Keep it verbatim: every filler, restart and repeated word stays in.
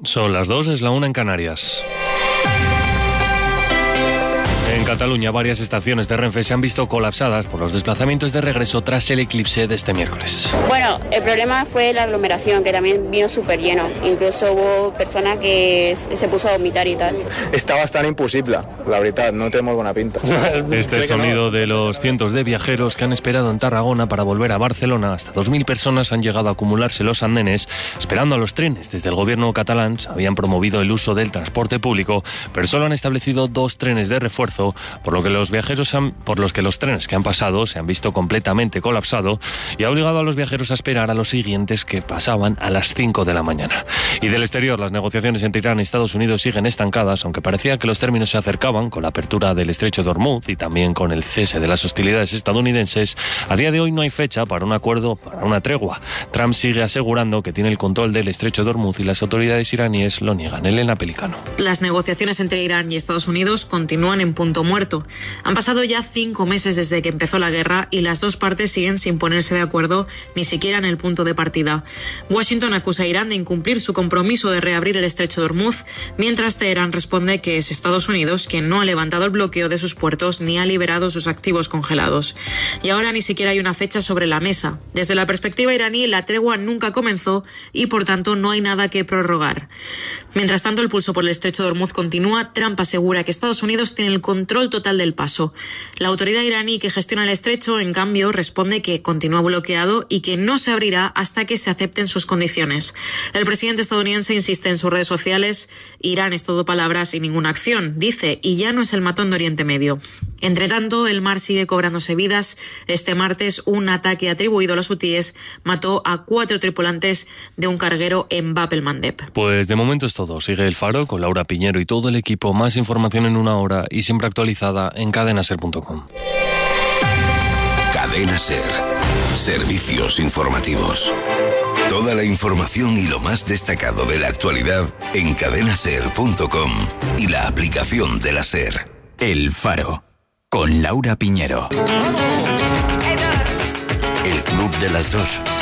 Son las dos, es la una en Canarias. En Cataluña, varias estaciones de Renfe se han visto colapsadas por los desplazamientos de regreso tras el eclipse de este miércoles. Bueno, el problema fue la aglomeración, que también vino súper lleno. Incluso hubo personas que se puso a vomitar y tal. Està bastant impossible, la veritat, no té molt bona pinta. Este es sonido de los cientos de viajeros que han esperado en Tarragona para volver a Barcelona. Hasta dos mil personas han llegado a acumularse los andenes esperando a los trenes. Desde el gobierno catalán habían promovido el uso del transporte público, pero solo han establecido dos trenes de refuerzo, por lo que los viajeros han, por los que los trenes que han pasado se han visto completamente colapsados y ha obligado a los viajeros a esperar a los siguientes, que pasaban a las cinco de la mañana. Y del exterior, las negociaciones entre Irán y Estados Unidos siguen estancadas, aunque parecía que los términos se acercaban con la apertura del estrecho de Hormuz y también con el cese de las hostilidades estadounidenses. A día de hoy no hay fecha para un acuerdo, para una tregua. Trump sigue asegurando que tiene el control del estrecho de Hormuz y las autoridades iraníes lo niegan. Elena Pelicano. Las negociaciones entre Irán y Estados Unidos continúan en punto muerto. Han pasado ya cinco meses desde que empezó la guerra y las dos partes siguen sin ponerse de acuerdo ni siquiera en el punto de partida. Washington acusa a Irán de incumplir su compromiso de reabrir el estrecho de Hormuz, mientras Teherán responde que es Estados Unidos quien no ha levantado el bloqueo de sus puertos ni ha liberado sus activos congelados. Y ahora ni siquiera hay una fecha sobre la mesa. Desde la perspectiva iraní, la tregua nunca comenzó y por tanto no hay nada que prorrogar. Mientras tanto, el pulso por el estrecho de Hormuz continúa. Trump asegura que Estados Unidos tiene el control total del paso. La autoridad iraní que gestiona el estrecho, en cambio, responde que continúa bloqueado y que no se abrirá hasta que se acepten sus condiciones. El presidente estadounidense insiste en sus redes sociales: Irán es todo palabras y ninguna acción, dice, y ya no es el matón de Oriente Medio. Entre tanto, el mar sigue cobrándose vidas. Este martes, un ataque atribuido a los hutíes mató a cuatro tripulantes de un carguero en Bab el Mandeb. Pues de momento es todo. Sigue El Faro con Laura Piñero y todo el equipo. Más información en una hora y siempre actualizada en cadena ser punto com. Cadena Ser. Servicios informativos. Toda la información y lo más destacado de la actualidad en cadena ser punto com y la aplicación de la Ser. El Faro, con Laura Piñero. El club de las dos.